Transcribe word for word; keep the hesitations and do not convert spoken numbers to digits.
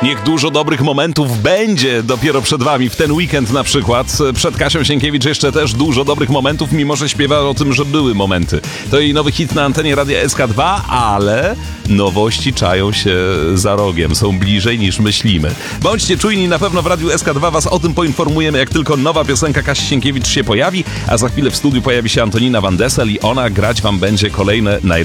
Niech dużo dobrych momentów będzie dopiero przed wami w ten weekend na przykład. Przed Kasią Sienkiewicz jeszcze też dużo dobrych momentów, mimo że śpiewa o tym, że były momenty. To jej nowy hit na antenie Radia S K dwa, ale nowości czają się za rogiem, są bliżej niż myślimy. Bądźcie czujni, na pewno w Radiu S K dwa was o tym poinformujemy, jak tylko nowa piosenka Kasi Sienkiewicz się pojawi, a za chwilę w studiu pojawi się Antonina Van Dessel i ona grać wam będzie kolejne najlepsze